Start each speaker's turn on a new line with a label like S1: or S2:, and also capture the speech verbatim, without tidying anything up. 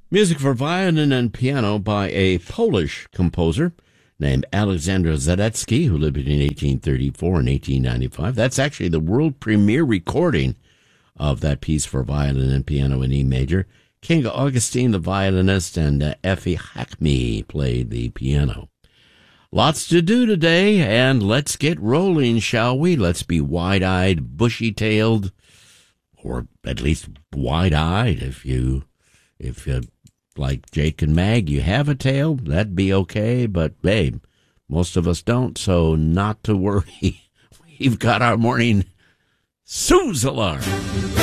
S1: Music for violin and piano by a Polish composer named Alexander Zadecki, who lived between eighteen thirty-four and eighteen ninety-five. That's actually the world premiere recording of that piece for violin and piano in E major. King Augustine, the violinist, and uh, Effie Hackney played the piano. Lots to do today, and let's get rolling, shall we? Let's be wide-eyed, bushy-tailed, or at least wide-eyed. If you, if you, like Jake and Mag, you have a tail, that'd be okay, but, babe, most of us don't, so not to worry. We've got our morning snooze alarm.